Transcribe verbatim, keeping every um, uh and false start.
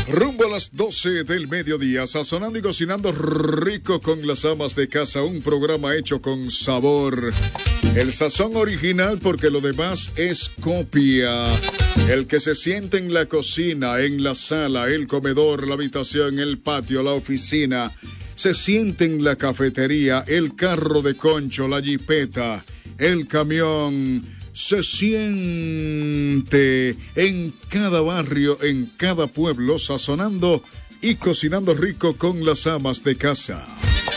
Rumbo a las doce del mediodía, sazonando y cocinando rico con las amas de casa, un programa hecho con sabor. El sazón original porque lo demás es copia. El que se siente en la cocina, en la sala, el comedor, la habitación, el patio, la oficina, se siente en la cafetería, el carro de concho, la jipeta, el camión. Se siente en cada barrio, en cada pueblo, sazonando y cocinando rico con las amas de casa.